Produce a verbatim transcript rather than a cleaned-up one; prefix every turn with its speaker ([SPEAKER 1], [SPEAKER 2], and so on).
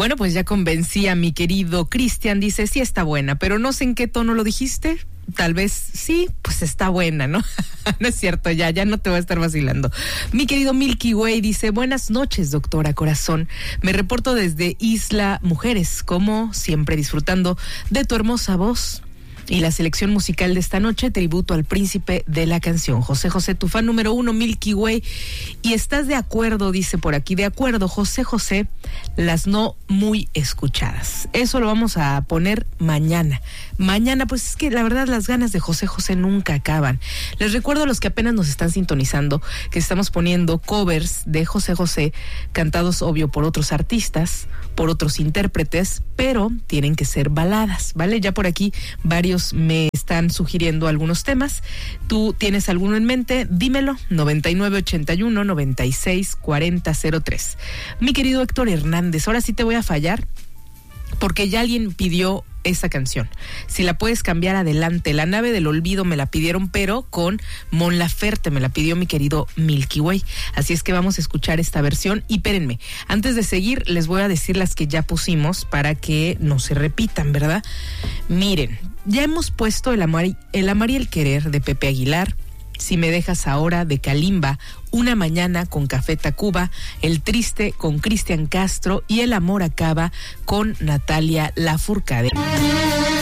[SPEAKER 1] Bueno, pues ya convencí a mi querido Cristian, dice, sí está buena, pero no sé en qué tono lo dijiste. Tal vez sí, pues está buena, ¿no? No es cierto, ya, ya no te voy a estar vacilando. Mi querido Milky Way dice, buenas noches, doctora Corazón. Me reporto desde Isla Mujeres, como siempre disfrutando de tu hermosa voz. Y la selección musical de esta noche, tributo al príncipe de la canción, José José, tu fan número uno, Milky Way. Y estás de acuerdo, dice por aquí, de acuerdo, José José, las no muy escuchadas. Eso lo vamos a poner mañana. Mañana, pues es que la verdad las ganas de José José nunca acaban. Les recuerdo a los que apenas nos están sintonizando que estamos poniendo covers de José José, cantados obvio por otros artistas, por otros intérpretes, pero tienen que ser baladas, ¿vale? Ya por aquí varios me están sugiriendo algunos temas. ¿Tú tienes alguno en mente? Dímelo, noventa y nueve ochenta y uno noventa y seis cuarenta cero tres. Mi querido Héctor Hernández, ahora sí te voy a fallar porque ya alguien pidió esa canción. Si la puedes cambiar, adelante. La nave del olvido me la pidieron, pero con Mon Laferte me la pidió mi querido Milky Way. Así es que vamos a escuchar esta versión. Y espérenme, antes de seguir, les voy a decir las que ya pusimos para que no se repitan, ¿verdad? Miren, ya hemos puesto El amar y el, amar y el querer de Pepe Aguilar, Si me dejas ahora de Kalimba, Una mañana con Café Tacuba, El triste con Cristian Castro y El amor acaba con Natalia Lafourcade.